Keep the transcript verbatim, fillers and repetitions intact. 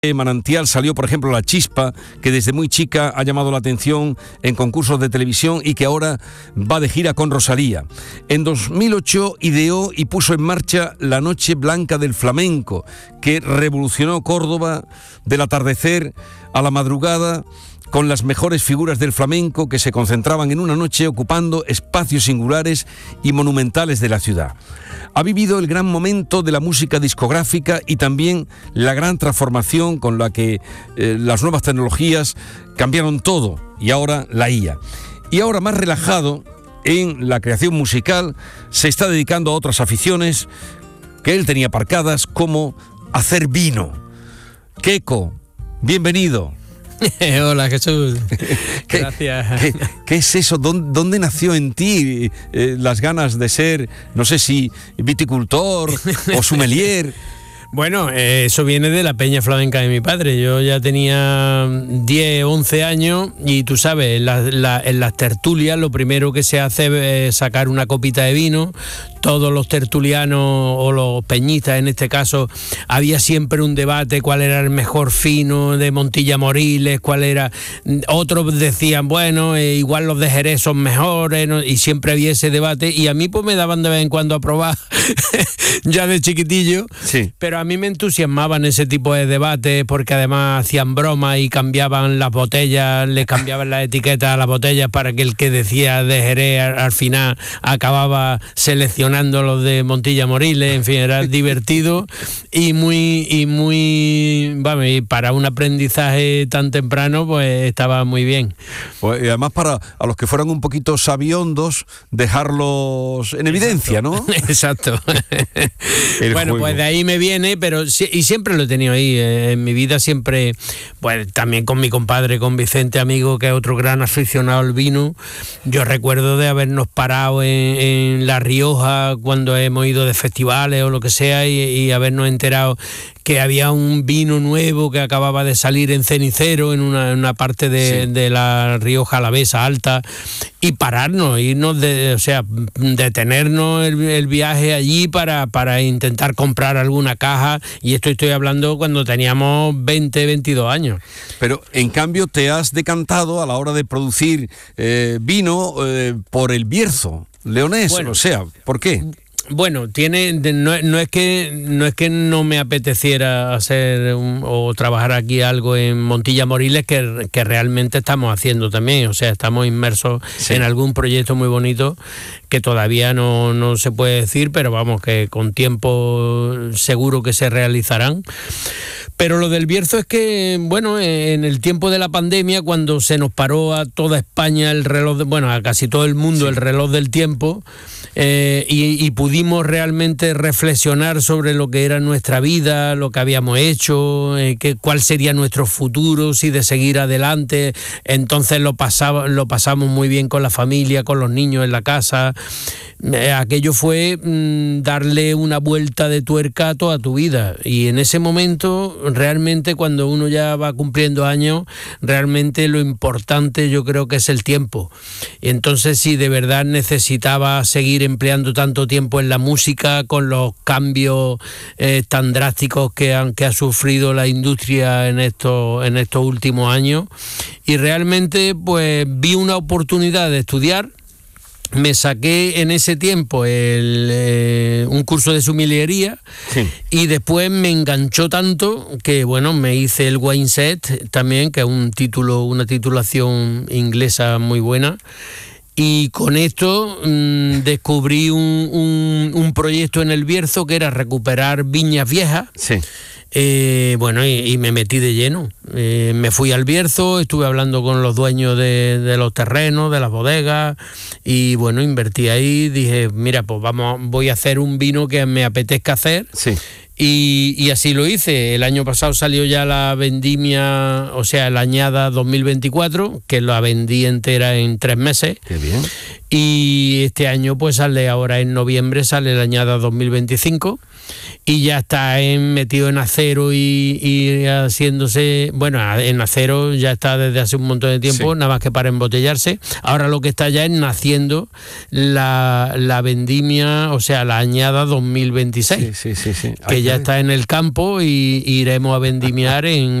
Manantial salió, por ejemplo, La Chispa, que desde muy chica ha llamado la atención en concursos de televisión y que ahora va de gira con Rosalía. En dos mil ocho ideó y puso en marcha la Noche Blanca del Flamenco, que revolucionó Córdoba del atardecer a la madrugada, con las mejores figuras del flamenco que se concentraban en una noche ocupando espacios singulares y monumentales de la ciudad. Ha vivido el gran momento de la música discográfica y también la gran transformación con la que eh, las nuevas tecnologías cambiaron todo, y ahora la I A. Y ahora, más relajado en la creación musical, se está dedicando a otras aficiones que él tenía aparcadas, como hacer vino. Keko, bienvenido. Hola, Jesús. ¿Qué, Gracias. ¿qué, ¿Qué es eso? ¿Dónde, dónde nació en ti eh, las ganas de ser, no sé si viticultor o sommelier? Bueno, eh, eso viene de la peña flamenca de mi padre. Yo ya tenía diez, once años y tú sabes, en, la, la, en las tertulias lo primero que se hace es sacar una copita de vino. Todos los tertulianos o los peñistas, en este caso, había siempre un debate cuál era el mejor fino de Montilla Moriles, cuál era... Otros decían, bueno, eh, igual los de Jerez son mejores, ¿no? Y siempre había ese debate, y a mí pues me daban de vez en cuando a probar, ya de chiquitillo, sí. Pero a mí me entusiasmaban ese tipo de debates porque además hacían bromas y cambiaban las botellas, le cambiaban las etiquetas a las botellas para que el que decía de Jerez al, al final acababa seleccionando los de Montilla Moriles. En fin, era divertido y muy y muy vamos, y para un aprendizaje tan temprano pues estaba muy bien. Pues, y además, para a los que fueran un poquito sabiondos, dejarlos en evidencia, Exacto. ¿no? Exacto. Bueno, juego. pues de ahí me viene, pero sí, y siempre lo he tenido ahí eh, en mi vida, siempre, pues también con mi compadre, con Vicente Amigo, que es otro gran aficionado al vino. Yo recuerdo de habernos parado en, en La Rioja cuando hemos ido de festivales o lo que sea, y, y habernos enterado que había un vino nuevo que acababa de salir en Cenicero, en una, en una parte de, sí. de la Rioja Alavesa Alta, y pararnos, irnos de, o sea, detenernos el, el viaje allí para, para intentar comprar alguna caja, y esto estoy hablando cuando teníamos veinte, veintidós años. Pero en cambio te has decantado a la hora de producir eh, vino eh, por el Bierzo leonés, bueno, o sea, ¿por qué? Bueno, tiene no, no es que no es que no me apeteciera hacer un, o trabajar aquí algo en Montilla Moriles, que, que realmente estamos haciendo también, o sea, estamos inmersos sí. en algún proyecto muy bonito que todavía no, no se puede decir, pero vamos, que con tiempo seguro que se realizarán. Pero lo del Bierzo es que, bueno, en el tiempo de la pandemia, cuando se nos paró a toda España el reloj, de, bueno, a casi todo el mundo sí. el reloj del tiempo, eh, y, y pudimos realmente reflexionar sobre lo que era nuestra vida, lo que habíamos hecho, eh, que, cuál sería nuestro futuro, si de seguir adelante. Entonces lo, pasaba, lo pasamos muy bien con la familia, con los niños en la casa. Eh, aquello fue mmm, darle una vuelta de tuerca a toda tu vida, y en ese momento realmente, cuando uno ya va cumpliendo años, realmente lo importante yo creo que es el tiempo. Y entonces, si de verdad necesitaba seguir empleando tanto tiempo en la música, con los cambios eh, tan drásticos que, han, que ha sufrido la industria en estos, en estos últimos años, y realmente pues vi una oportunidad de estudiar. Me saqué en ese tiempo el, eh, un curso de sommelería sí. y después me enganchó tanto que, bueno, me hice el WineSet también, que es un título, una titulación inglesa muy buena. Y con esto mmm, descubrí un, un, un proyecto en el Bierzo que era recuperar viñas viejas. Sí. Eh, bueno, y, y me metí de lleno. Eh, me fui al Bierzo, estuve hablando con los dueños de, de los terrenos, de las bodegas, y bueno, invertí ahí. Dije, mira, pues vamos, voy a hacer un vino que me apetezca hacer. Sí. Y, y así lo hice. El año pasado salió ya la vendimia, o sea, la añada dos mil veinticuatro, que la vendí entera en tres meses. Qué bien. Y este año pues sale ahora en noviembre, sale la añada dos mil veinticinco. y ya está en, metido en acero y, y haciéndose, bueno, en acero ya está desde hace un montón de tiempo, sí. Nada más que para embotellarse. Ahora lo que está ya es naciendo la, la vendimia, o sea, la añada dos mil veintiséis, sí, sí, sí, sí. que ya está en el campo y iremos a vendimiar en